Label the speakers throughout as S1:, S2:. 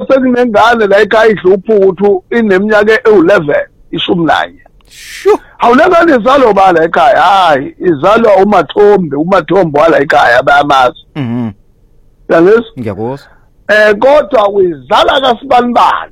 S1: sekunengane la ekhaya idluphu ukuthi ineminyaka e11 11.
S2: Sho.
S1: Awulengane izalo bala ekhaya. Hayi, izalwa umathombo wala ekhaya bayamazi. Yangizwa?
S2: Ngiyakuzwa.
S1: Kodwa uyizala kaSibanibani.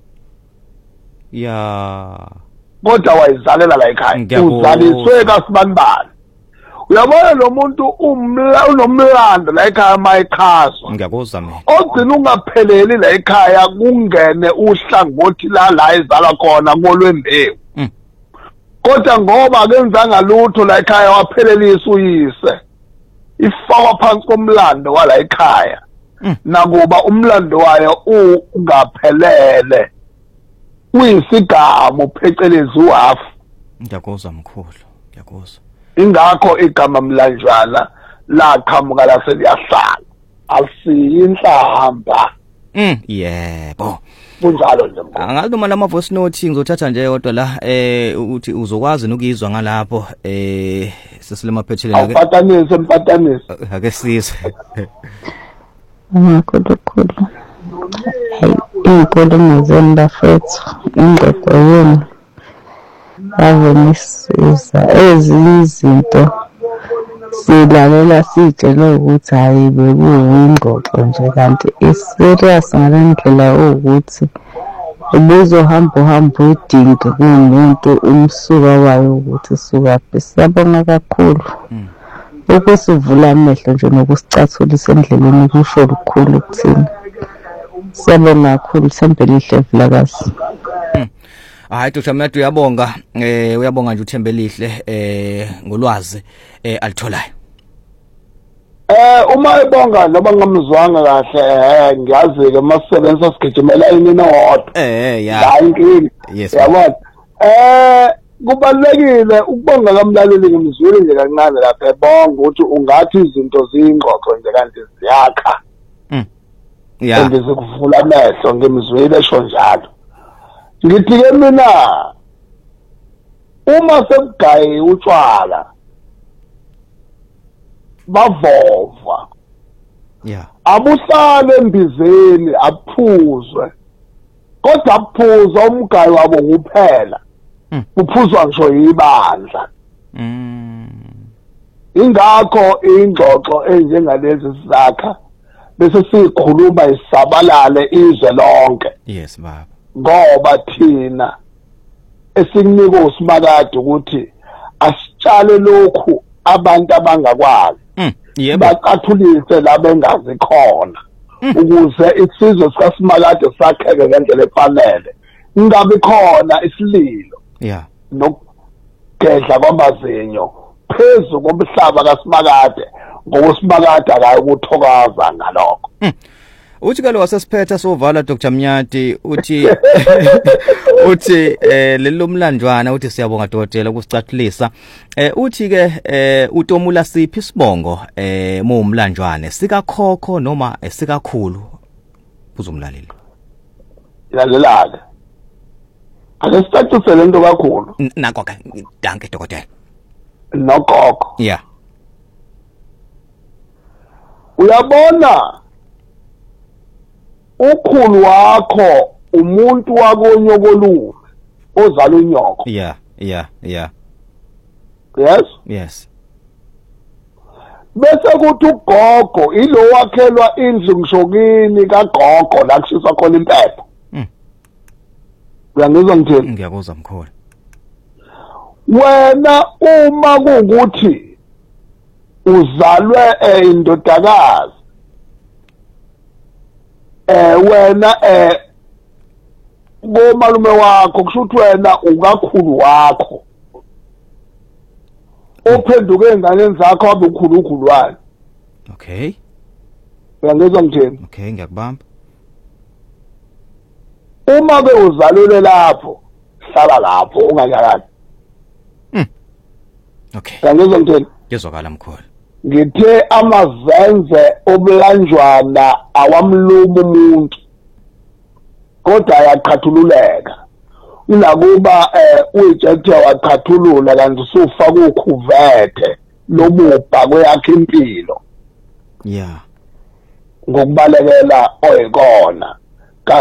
S2: Ya.
S1: Kodwa wayizalela la ekhaya. Uzaliswe kaSibanibani. Uyabona lo muntu unomlando la ekhaya mayichazwa.
S2: Ngiyakuzwa mina.
S1: Ogcina ungapheleli la ekhaya kungene uhlangothi la izalwa khona ngolwembewu. Kodwa ngoba akenzanga lutho la ekhaya waphelelisa uyise. Ifakwa phansi komlando wala ekhaya. Nakuba umlando wayo ungaphelele. Uyisigaba phecelezi uhafu.
S2: Ngiyakuzwa mkhulu, ngiyakuzwa.
S1: Ingakho igama Mlanjwana laqhamuka la seliyahlala. Asiyinhlamba.
S2: Yebo.
S1: Kunjalo nje mkhulu.
S2: Angazi noma lama voice note ngizothatha nje kodwa la uthi uzokwazi ukuyizwa ngalapho sesilemaphethele
S1: ake. Awupatanise.
S2: Ake sizwe.
S3: Ngakho iy'nkulumo zenu bafethu ingxoxo yenu yavenisiza ezinye izinto silalela siy'tshele ukuthi hhayi bekuyingxoxo nje kanti i-serious ngale ndlela ukuthi ubuzohamba udinge kuwumuntu umsuka wayo ukuthi sukaphi. Siyabonga kakhulu ukusivula amehlo nje nokusicathulisa endleleni kusho lukhulu kuthina. Siyabonga kakhulu, Thembe Lihle Vilakazi.
S2: Hayi Dr. Mnatu uyabonga nje uThembe Lihle ngolwazi alitholayo.
S1: Uma ebonga noba ngamzwanga kahle ngiyazi ke masebenza sigijimela inini owodwa.
S2: Ya.
S1: La inkingi.
S2: Yes.
S1: Yabona. Kubalekile ukubonga kamlaleli ngimzwile nje kancane lapha ebonga ukuthi ungathi izinto ziyingxoxo nje kanti ziyakha.
S2: Yeah.
S1: Ngizokuvula amehlo ngimzwile esho njalo. Ngithi ke mina uma sekugaye utshwala bavova.
S2: Yeah.
S1: Abuhlale embizeni aphuzwe. Kodwa aphuza umgayo wabo kuphela. Uphuzwa ngisho yibandla. Ingakho ingxoxo enjengalezi sizakha bese sikhuluma isabalale izwe lonke.
S2: Yes baba.
S1: Ngoba thina esikunika usimakade ukuthi asitshale lokhu abantu abangakwazi.
S2: Yebo.
S1: Baqathulise la bengazi khona ukuze isizwe sikaSimakade sakheke ngendlela efanele. Ingabe khona isililo.
S2: Yeah.
S1: Nokugedla kwamazinyo phezulu komhlaba kaSimakade ngokuSimakade akayi ukuthokaza ngalokho.
S2: Uthi ke lo wasesiphetha sovala Dr. Mnyati uthi lelo mlanjwana uthi siyabonga dokotela ukusicathulisa. Uthi ke utomula siphi isibongo mo umlanjwane sikakhokho noma sikakhulu uzomlaleli.
S1: Yalela. Ake status lento kakhulu.
S2: Nako ke danke dokotela.
S1: Nokhokho.
S2: Yeah.
S1: Uyabona ukhulu wakho umuntu wakonyokolume ozala unyoko.
S2: Yeah.
S1: Yes. Bese kuthi ugogo ilo wakhelwa indlu ngishokini kagogo la kushiswa khona impepho. Uyangizwa ngithini?
S2: Ngiyakuzwa mkhulu.
S1: Wena uma kuukuthi uzalwe indodakazi wena ngomalume wakho kusho ukuthi wena ukakhulu wakho ophenduke enganeni zakho wabukhulu wani.
S2: Okay.
S1: Uyangizwa ngithini?
S2: Okay, ngiyakubamba.
S1: Uma bewuzalule lapho hlala lapho unganyakazi.
S2: Okay.
S1: Uyangizwa ngithini?
S2: Ngizwakala mkhulu.
S1: Ngithe amazenze obulanjwana awamluma umuntu kodwa ayaqhathululeka. Unakuba uyijethe waqhathulula kanti usufaka ukhuvethe lobubha kweyakhe impilo.
S2: Yeah.
S1: Ngokubalekela oyikona.